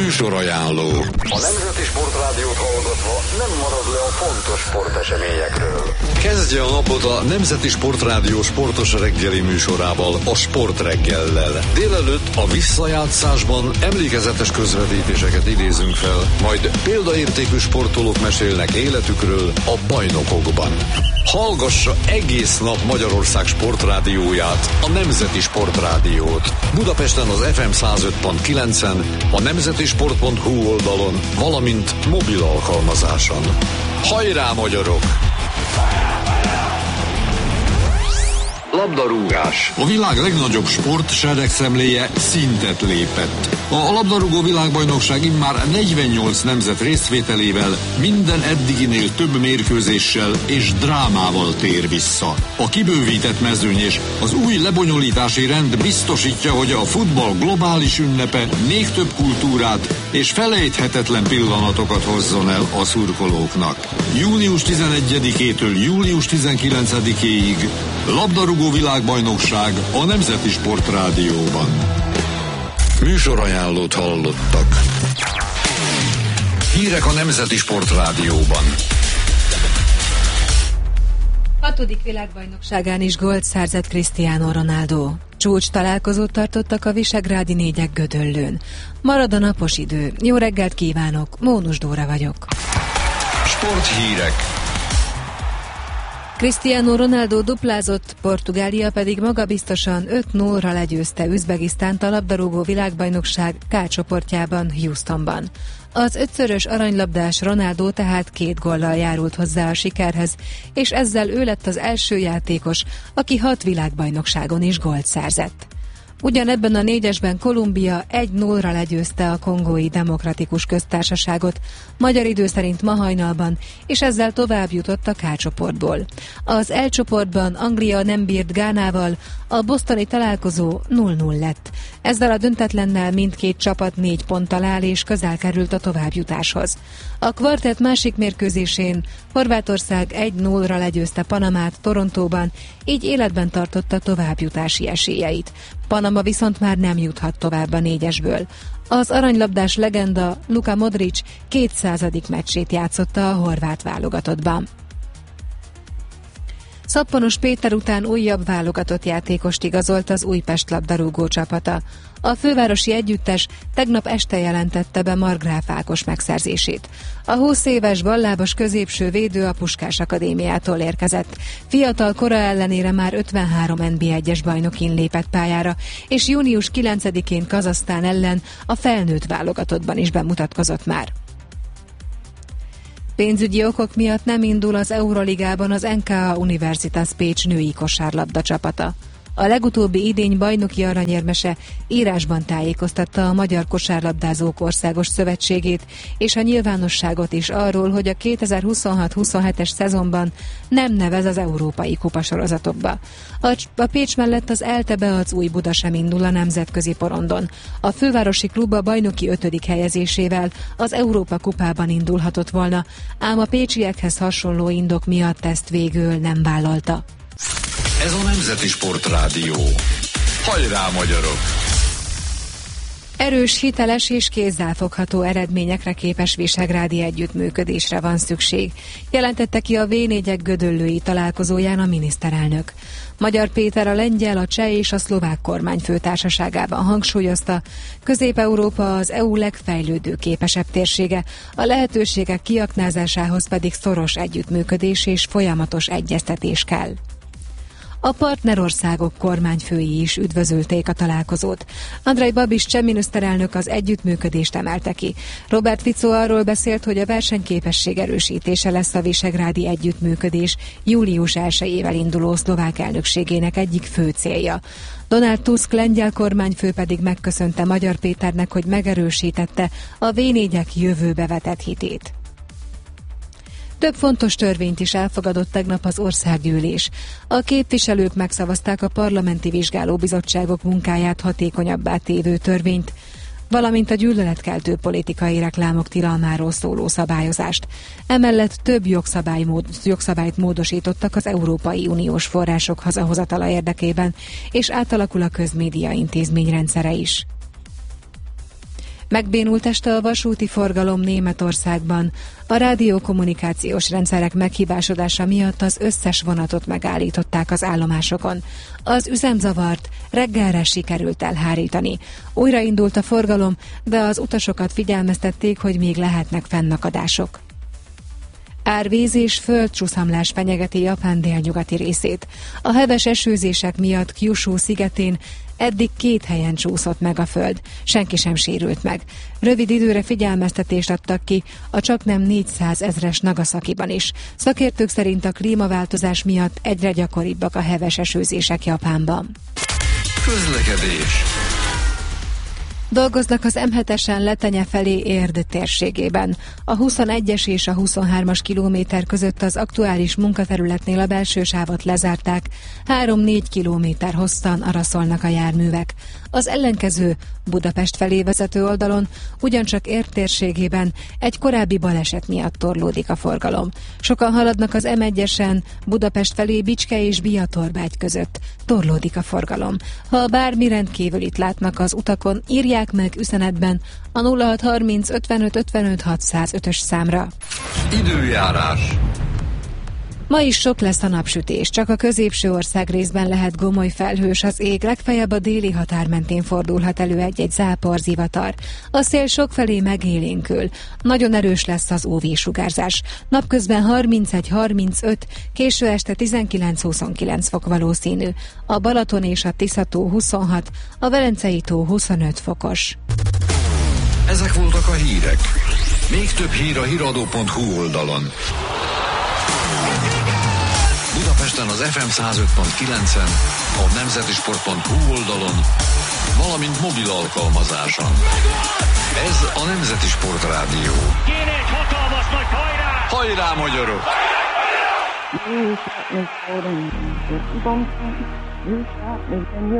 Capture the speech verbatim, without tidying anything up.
Műsorajánló. A Nemzeti Sportrádiót hallgatva nem marad le a fontos sporteseményekről. Kezdje a napot a Nemzeti Sportrádió sportos reggeli műsorával, a Sportreggellel. Délelőtt a visszajátszásban emlékezetes közvetítéseket idézünk fel, majd példaértékű sportolók mesélnek életükről a bajnokokban. Hallgassa egész nap Magyarország sportrádióját, a Nemzeti Sportrádiót. Budapesten az ef em száz öt pont kilencen, a nemzetisport pont hu oldalon, valamint mobil alkalmazáson. Hajrá, magyarok! Labdarúgás. A világ legnagyobb sport seregszemléje szintet lépett. A labdarúgó világbajnokság immár negyvennyolc nemzet részvételével, minden eddiginél több mérkőzéssel és drámával tér vissza. A kibővített mezőny és az új lebonyolítási rend biztosítja, hogy a futball globális ünnepe még több kultúrát és felejthetetlen pillanatokat hozzon el a szurkolóknak. június tizenegyedikétől július tizenkilencedikéig labdarúgó világbajnokság a Nemzeti Sportrádióban. Műsorajánlót hallottak. Hírek a Nemzeti Sportrádióban. Hatodik világbajnokságán is gólt szerzett Cristiano Ronaldo. Csúcs találkozót tartottak a visegrádi négyek Gödöllőn. Marad a napos idő. Jó reggelt kívánok, Mónus Dóra vagyok. Sporthírek. Cristiano Ronaldo duplázott, Portugália pedig magabiztosan öt nullra legyőzte Üzbegisztánt a labdarúgó világbajnokság K csoportjában, Houstonban. Az ötszörös aranylabdás Ronaldo tehát két góllal járult hozzá a sikerhez, és ezzel ő lett az első játékos, aki hat világbajnokságon is gólt szerzett. Ugyanebben a négyesben Kolumbia egy nullra legyőzte a Kongói Demokratikus Köztársaságot, magyar idő szerint ma hajnalban, és ezzel tovább jutott a K csoportból. Az L csoportban Anglia nem bírt Gánával, a bostoni találkozó nulla nulla lett. Ezzel a döntetlennel mindkét csapat négy ponttal áll és közel került a továbbjutáshoz. A kvartett másik mérkőzésén Horvátország egy nullra legyőzte Panamát Torontóban, így életben tartotta továbbjutási esélyeit. Panama viszont már nem juthat tovább a négyesből. Az aranylabdás legenda Luka Modric kétszázadik meccsét játszotta a horvát válogatottban. Szappanos Péter után újabb válogatott játékost igazolt az Újpest labdarúgó csapata. A fővárosi együttes tegnap este jelentette be Markgráf Ákos megszerzését. A húsz éves ballábas középső védő a Puskás Akadémiától érkezett. Fiatal kora ellenére már ötvenhárom en bé egyes bajnokin lépett pályára, és június kilencedikén Kazahsztán ellen a felnőtt válogatottban is bemutatkozott már. Pénzügyi okok miatt nem indul az Euroligában az en ká á Universitas Pécs női kosárlabda csapata. A legutóbbi idény bajnoki aranyérmese írásban tájékoztatta a Magyar Kosárlabdázók Országos Szövetségét és a nyilvánosságot is arról, hogy a kétezer-huszonhat huszonhetes szezonban nem nevez az európai kupasorozatokba. A, a Pécs mellett az ELTE Beac Új Buda sem indul a nemzetközi porondon. A fővárosi klub a bajnoki ötödik helyezésével az Európa kupában indulhatott volna, ám a pécsiekhez hasonló indok miatt ezt végül nem vállalta. Ez a Nemzeti Sportrádió. Hajrá, magyarok! Erős, hiteles és kézzelfogható eredményekre képes visegrádi együttműködésre van szükség, jelentette ki a vé négyek gödöllői találkozóján a miniszterelnök. Magyar Péter a lengyel, a cseh és a szlovák kormányfő társaságában hangsúlyozta, Közép-Európa az é u legfejlődőképesebb térsége, a lehetőségek kiaknázásához pedig szoros együttműködés és folyamatos egyeztetés kell. A partnerországok kormányfői is üdvözölték a találkozót. Andrej Babiš cseh miniszterelnök az együttműködést emelte ki. Robert Fico arról beszélt, hogy a versenyképesség erősítése lesz a visegrádi együttműködés július elsejével induló szlovák elnökségének egyik fő célja. Donald Tusk lengyel kormányfő pedig megköszönte Magyar Péternek, hogy megerősítette a vé négyek jövőbe vetett hitét. Több fontos törvényt is elfogadott tegnap az országgyűlés. A képviselők megszavazták a parlamenti vizsgálóbizottságok munkáját hatékonyabbá tévő törvényt, valamint a gyűlöletkeltő politikai reklámok tilalmáról szóló szabályozást. Emellett több jogszabály mód, jogszabályt módosítottak az Európai Uniós források hazahozatala érdekében, és átalakul a közmédia intézményrendszere is. Megbénult este a vasúti forgalom Németországban. A rádiókommunikációs rendszerek meghibásodása miatt az összes vonatot megállították az állomásokon. Az üzemzavart reggelre sikerült elhárítani. Újraindult a forgalom, de az utasokat figyelmeztették, hogy még lehetnek fennakadások. Árvíz és földcsúszamlás fenyegeti Japán délnyugati részét. A heves esőzések miatt Kyushu szigetén eddig két helyen csúszott meg a föld, senki sem sérült meg. Rövid időre figyelmeztetést adtak ki a csaknem négyszázezres Nagasakiban is. Szakértők szerint a klímaváltozás miatt egyre gyakoribbak a heves esőzések Japánban. Közlekedés. Dolgoznak az em hetesen Letenye felé Érd térségében. A huszonegyes és a huszonhármas kilométer között az aktuális munkaterületnél a belső sávot lezárták, három-négy kilométer hosszan araszolnak a járművek. Az ellenkező Budapest felé vezető oldalon ugyancsak Érd térségében egy korábbi baleset miatt torlódik a forgalom. Sokan haladnak az em egyesen Budapest felé Bicske és Biatorbágy között. Torlódik a forgalom. Ha bármi rendkívülit látnak az utakon, írják meg üzenetben a nulla hat harminc ötvenöt ötvenöt hatszázötös számra. Időjárás. Ma is sok lesz a napsütés, csak a középső ország részben lehet gomoly felhős az ég, legfeljebb a déli határ mentén fordulhat elő egy-egy zápor, zivatar. A szél sokfelé megélénkül, nagyon erős lesz az ú vé-sugárzás. Napközben harmincegy harmincöt, késő este tizenkilenc-huszonkilenc fok valószínű. A Balaton és a Tisza-tó huszonhat, a Velencei tó huszonöt fokos. Ezek voltak a hírek. Még több hír a híradó pont hú oldalon. Budapesten az ef em száz öt pont kilencen, a nemzetisport pont hú oldalon, valamint mobil alkalmazáson. Ez a Nemzeti Sport Rádió. Kéne egy hatalmas nagy hajrá! Hajrá, magyarok! You shot me cold and you shot me, and you